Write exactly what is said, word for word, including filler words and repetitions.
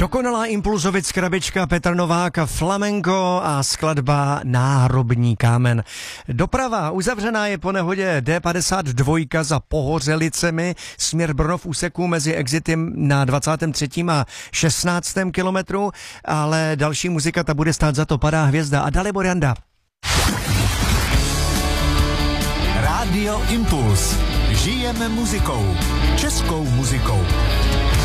Dokonalá impulzovic krabička Petr Novák, flamenko a skladba Náhrobní kámen. Doprava uzavřená je po nehodě D padesát dva za Pohořelicemi, směr Brno v úseku mezi exity na dvacátém třetím a šestnáctém kilometru, ale další muzika ta bude stát za to, Padá hvězda a Dalibor Janda. Rádio Impuls. Žijeme muzikou. Českou muzikou.